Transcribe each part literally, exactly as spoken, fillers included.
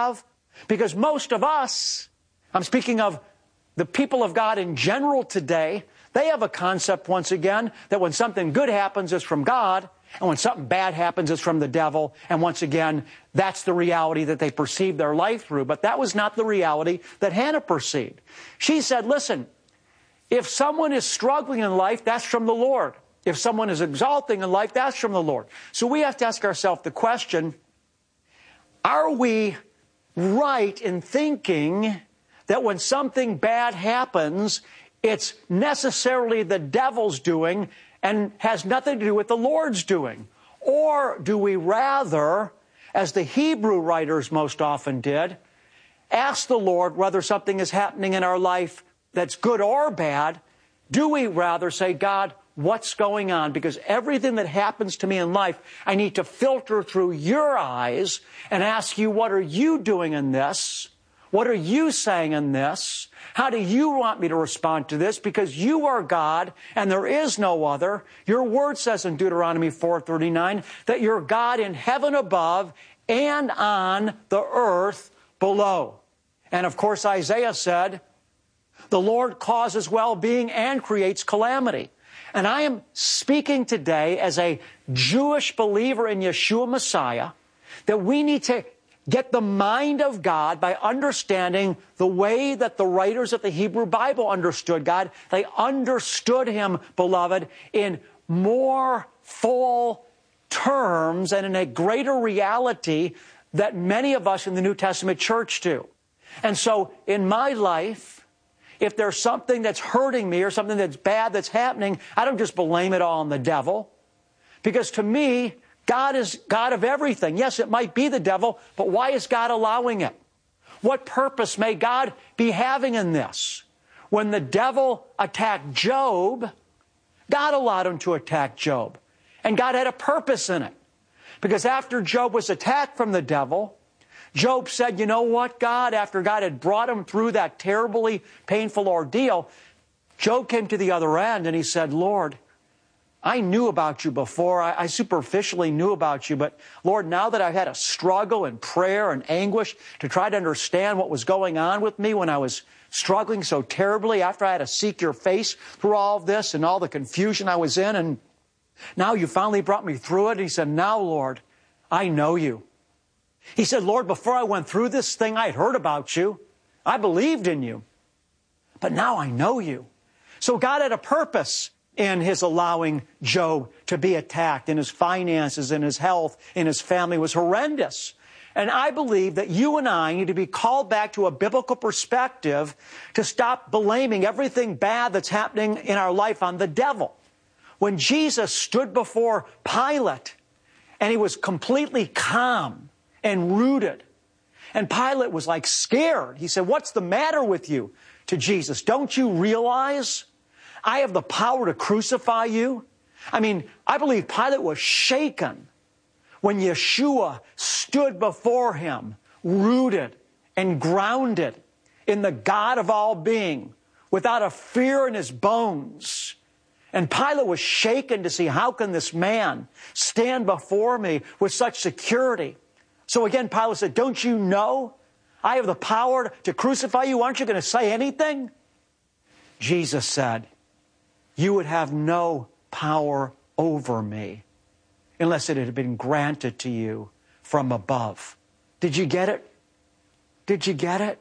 have? Because most of us, I'm speaking of the people of God in general today, they have a concept, once again, that when something good happens, it's from God, and when something bad happens, it's from the devil. And once again, that's the reality that they perceive their life through. But that was not the reality that Hannah perceived. She said, listen, if someone is struggling in life, that's from the Lord. If someone is exalting in life, that's from the Lord. So we have to ask ourselves the question, are we right in thinking that when something bad happens, it's necessarily the devil's doing and has nothing to do with the Lord's doing? Or do we rather, as the Hebrew writers most often did, ask the Lord whether something is happening in our life that's good or bad? Do we rather say, God, what's going on? Because everything that happens to me in life, I need to filter through your eyes and ask you, what are you doing in this? What are you saying in this? How do you want me to respond to this? Because you are God and there is no other. Your word says in Deuteronomy four thirty-nine that you're God in heaven above and on the earth below. And of course, Isaiah said, the Lord causes well-being and creates calamity. And I am speaking today as a Jewish believer in Yeshua Messiah, that we need to get the mind of God by understanding the way that the writers of the Hebrew Bible understood God. They understood Him, beloved, in more full terms and in a greater reality that many of us in the New Testament church do. And so in my life, if there's something that's hurting me or something that's bad that's happening, I don't just blame it all on the devil. Because to me, God is God of everything. Yes, it might be the devil, but why is God allowing it? What purpose may God be having in this? When the devil attacked Job, God allowed him to attack Job. And God had a purpose in it. Because after Job was attacked from the devil, Job said, you know what, God, after God had brought him through that terribly painful ordeal, Job came to the other end and he said, Lord, I knew about you before. I, I superficially knew about you. But Lord, now that I've had a struggle and prayer and anguish to try to understand what was going on with me when I was struggling so terribly, after I had to seek your face through all of this and all the confusion I was in, and now you finally brought me through it. And he said, now, Lord, I know you. He said, Lord, before I went through this thing, I had heard about you. I believed in you. But now I know you. So God had a purpose in His allowing Job to be attacked, in his finances, in his health, in his family was horrendous. And I believe that you and I need to be called back to a biblical perspective to stop blaming everything bad that's happening in our life on the devil. When Jesus stood before Pilate and He was completely calm and rooted, and Pilate was like scared. He said, what's the matter with you? To Jesus, don't you realize I have the power to crucify you? I mean, I believe Pilate was shaken when Yeshua stood before him, rooted and grounded in the God of all being, without a fear in his bones. And Pilate was shaken to see, how can this man stand before me with such security? So again, Pilate said, don't you know I have the power to crucify you? Aren't you going to say anything? Jesus said, you would have no power over me unless it had been granted to you from above. Did you get it? Did you get it?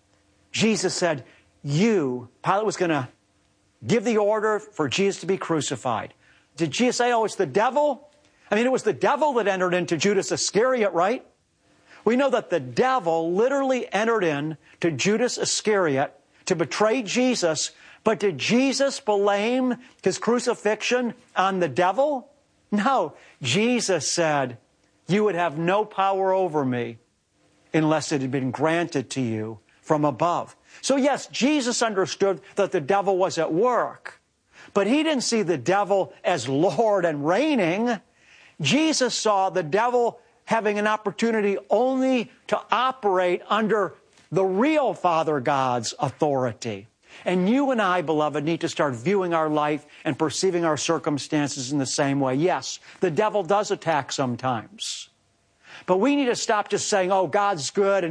Jesus said, you, Pilate was going to give the order for Jesus to be crucified. Did Jesus say, oh, it's the devil? I mean, it was the devil that entered into Judas Iscariot, right? We know that the devil literally entered in to Judas Iscariot to betray Jesus. But did Jesus blame His crucifixion on the devil? No. Jesus said, you would have no power over me unless it had been granted to you from above. So yes, Jesus understood that the devil was at work. But He didn't see the devil as Lord and reigning. Jesus saw the devil having an opportunity only to operate under the real Father God's authority. And you and I, beloved, need to start viewing our life and perceiving our circumstances in the same way. Yes, the devil does attack sometimes. But we need to stop just saying, oh, God's good and